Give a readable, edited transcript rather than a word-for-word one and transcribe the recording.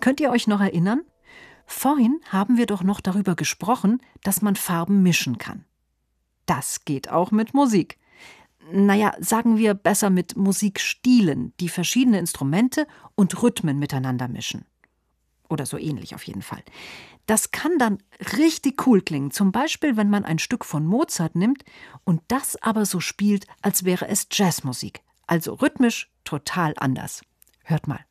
Könnt ihr euch noch erinnern? Vorhin haben wir doch noch darüber gesprochen, dass man Farben mischen kann. Das geht auch mit Musik. Naja, sagen wir besser mit Musikstilen, die verschiedene Instrumente und Rhythmen miteinander mischen. Oder so ähnlich auf jeden Fall. Das kann dann richtig cool klingen. Zum Beispiel, wenn man ein Stück von Mozart nimmt und das aber so spielt, als wäre es Jazzmusik. Also rhythmisch total anders. Hört mal.